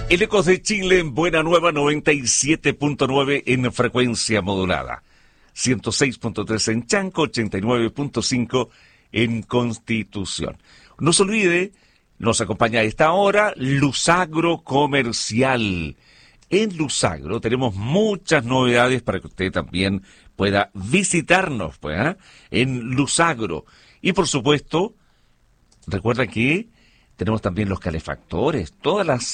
El Ecos de Chile en Buena Nueva 97.9 en frecuencia modulada. 106.3 en Chanco, 89.5 en Constitución. No se olvide, nos acompaña a esta hora Luzagro Comercial. En Luzagro tenemos muchas novedades para que usted también pueda visitarnos, pues, ¿eh? En Luzagro. Y por supuesto, recuerda que tenemos también los calefactores, todas las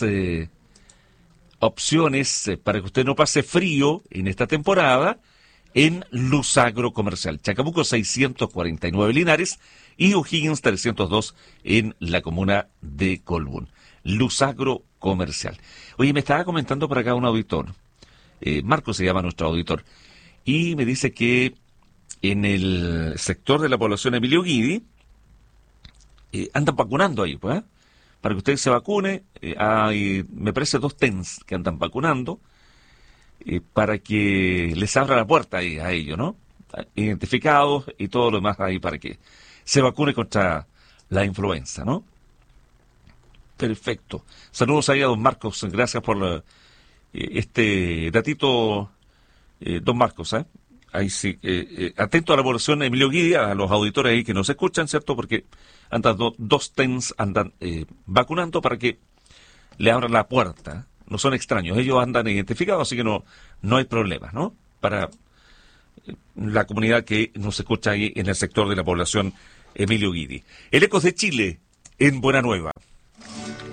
opciones para que usted no pase frío en esta temporada en Luzagro Comercial. Chacabuco 649 Linares y O'Higgins 302 en la comuna de Colbún. Luzagro Comercial. Oye, me estaba comentando por acá un auditor, Marco se llama nuestro auditor, y me dice que en el sector de la población Emilio Guidi andan vacunando ahí, pues, para que usted se vacune. Hay, me parece, 2 TENS que andan vacunando para que les abra la puerta ahí a ellos, ¿no? Identificados y todo lo demás ahí para que se vacune contra la influenza, ¿no? Perfecto. Saludos ahí a don Marcos. Gracias por este datito, don Marcos, ¿eh? Ahí sí, atento a la población Emilio Guidi, a los auditores ahí que nos escuchan, ¿cierto? Porque andan 2 TENS andan vacunando para que le abran la puerta. No son extraños, ellos andan identificados, así que no hay problemas, ¿no? Para la comunidad que nos escucha ahí en el sector de la población Emilio Guidi. El Ecos de Chile en Buena Nueva.